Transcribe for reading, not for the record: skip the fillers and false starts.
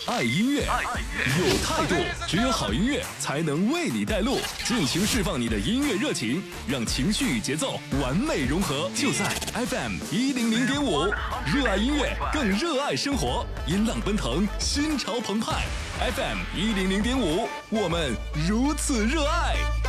爱音乐，有态度。只有好音乐才能为你带路，尽情释放你的音乐热情，让情绪与节奏完美融合。就在 FM 100.5，热爱音乐，更热爱生活，音浪奔腾，心潮澎湃。FM 100.5，我们如此热爱。